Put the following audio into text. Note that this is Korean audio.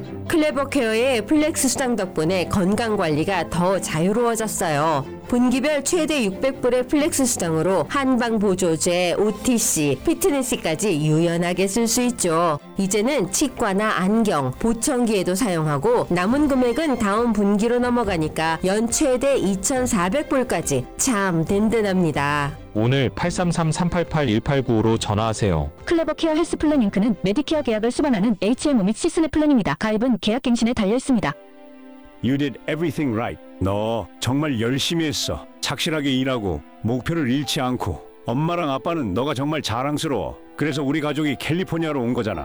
클레버케어의 플렉스 수당 덕분에 건강관리가 더 자유로워졌어요. 분기별 최대 600불의 플렉스 수당으로 한방보조제, OTC, 피트니스까지 유연하게 쓸 수 있죠. 이제는 치과나 안경, 보청기에도 사용하고 남은 금액은 다음 분기로 넘어가니까 연 최대 2,400불까지 참 든든합니다. 오늘 833-388-1895로 전화하세요. 클레버케어 헬스플랜 잉크는 메디케어 계약을 수반하는 HMO 및 시스네 플랜입니다. 가입은 계약 갱신에 달려 있습니다. You did everything right. 너 정말 열심히 했어. 착실하게 일하고 목표를 잃지 않고. 엄마랑 아빠는 너가 정말 자랑스러워. 그래서 우리 가족이 캘리포니아로 온 거잖아.